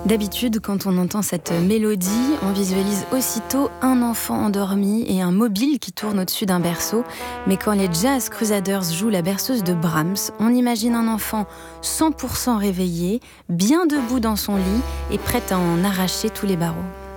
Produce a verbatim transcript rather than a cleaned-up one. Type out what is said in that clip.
D'habitude, quand on entend cette mélodie, on visualise aussitôt un enfant endormi et un mobile qui tourne au-dessus d'un berceau. Mais quand les Jazz Crusaders jouent la berceuse de Brahms, on imagine un enfant cent pour cent réveillé, bien debout dans son lit et prêt à en arracher tous les barreaux.